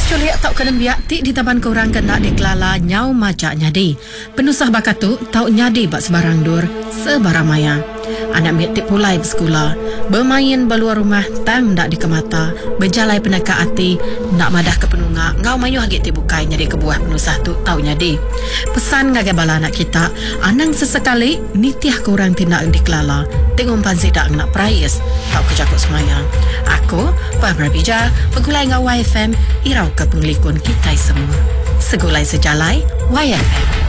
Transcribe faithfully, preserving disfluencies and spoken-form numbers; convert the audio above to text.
culiak tau kena biak ti di taban korang kena dikelala nyau majak nyadi. Penusah bakatu tau nyadi bak sebarang dur sebarang maya. Anak miak tik pulai bersekolah, bermain beluar rumah tang ndak dikemata, berjalai penaka hati, nak madah ke penunga, ngau mayu hagit ti bukai nyadi kebuah penusah tu tau nyadi. Pesan ngagai bala anak kita, anang sesekali nitiah korang tindak dikelala, tengok pansi dak nak prayes, tau kejakut semayang. Aku, Barbara Bija, pegulai ngau Y F M, irau ke penglikun kita semua. Segulai sejalai, Y F M.